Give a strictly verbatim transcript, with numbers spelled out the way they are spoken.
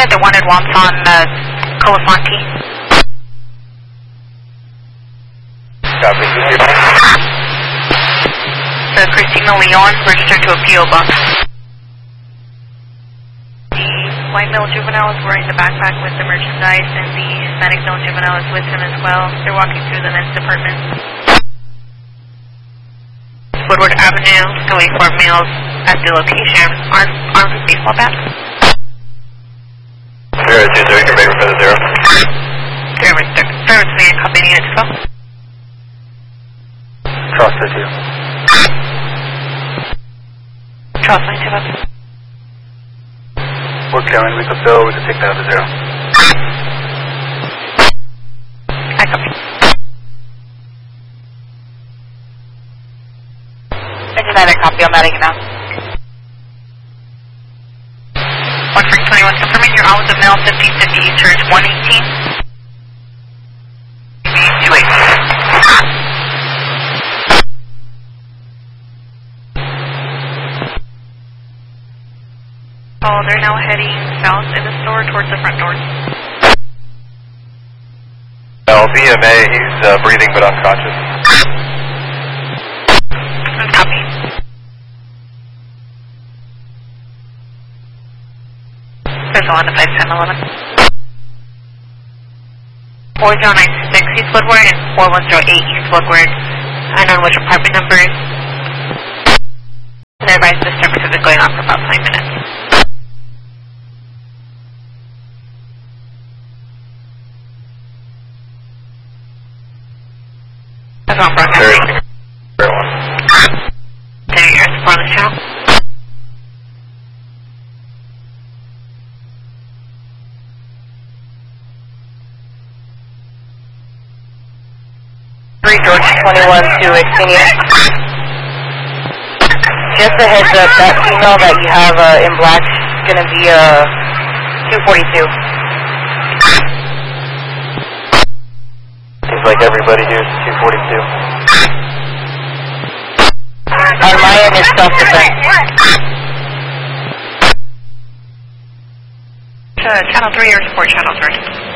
said they wanted Wonton, uh, Colafonte. Copy. So Christina Leon, registered to a P O box. The white male juvenile is wearing the backpack with the merchandise, and the Hispanic male juvenile is with him as well. They're walking through the men's department. Woodward Avenue, and wait for males at the location, armed, armed with baseball bats. Zero two zero, you can make for the zero. Service, service man, copy unit twelve. Cross the two. Cross line two up. We're carrying, we could fill, we could take that to zero. I copy. Another copy, I'm adding it now. one three twenty-one, confirming your hours of mail, fifteen fifty Eastridge, one eighteen. two eighteen. Oh, they're now heading south in the store towards the front doors. L B M A, he's uh, breathing but unconscious. Copy. There's one five ten eleven. four zero nine six East Woodward and four one zero eight East Woodward. I don't know which apartment number. And I advise this service is going on for about five minutes. That's all broadcasting. Fair one. There you are, support on the channel. three George twenty-one to Xenia. Just a heads up, that female that you have uh, in black is going to be uh, two forty-two. Seems like everybody here is two forty-two. On my end, it's self-defense. Uh, channel three or support channel three.